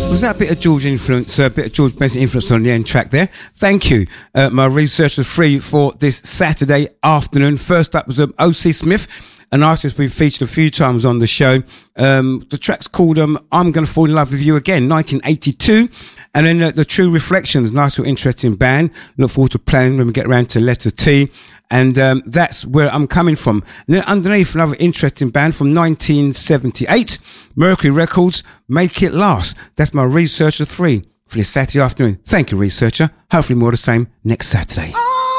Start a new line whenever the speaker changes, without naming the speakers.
Was that a bit of George influence, a bit of George Benson influence on the end track there? Thank you. My research was free for this Saturday afternoon. First up was O.C. Smith, an artist we've featured a few times on the show. The track's called I'm Gonna Fall in Love With You Again, 1982. And then the True Reflections, nice or interesting band. Look forward to playing when we get around to Letter T. And that's where I'm coming from. And then underneath, another interesting band from 1978, Mercury Records, Make It Last. That's my Researcher 3 for this Saturday afternoon. Thank you, Researcher. Hopefully more of the same next Saturday.